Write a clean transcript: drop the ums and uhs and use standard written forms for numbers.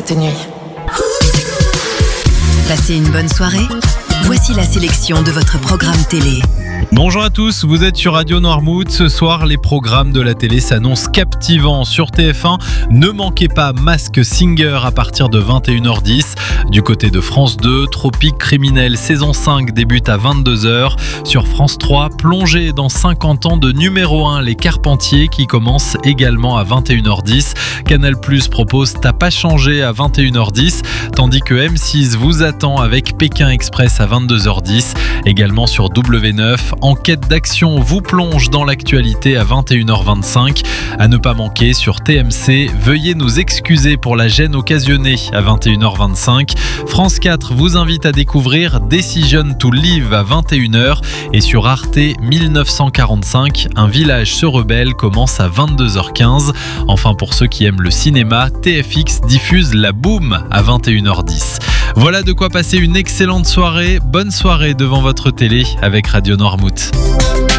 cette nuit. Passez une bonne soirée. Voici la sélection de votre programme télé. Bonjour à tous, vous êtes sur Radio Noirmouth. Ce soir, les programmes de la télé s'annoncent captivants. Sur TF1, ne manquez pas Mask Singer à partir de 21h10. Du côté de France 2, Tropique Criminel saison 5 débute à 22h. Sur France 3, plongez dans 50 ans de numéro 1, Les Carpentiers, qui commence également à 21h10. Canal+ propose T'as pas changé à 21h10, tandis que M6 vous attend avec Pékin Express à 22h10. Également sur W9, Enquête d'action vous plonge dans l'actualité à 21h25. À ne pas manquer sur TMC, Veuillez nous excuser pour la gêne occasionnée à 21h25. France 4 vous invite à découvrir Decision to Live à 21h. Et sur Arte, 1945, Un village se rebelle commence à 22h15. Enfin, pour ceux qui aiment le cinéma, TFX diffuse La Boum à 21h10. Voilà de quoi passer une excellente soirée. Bonne soirée devant votre télé avec Radio Noirmouth.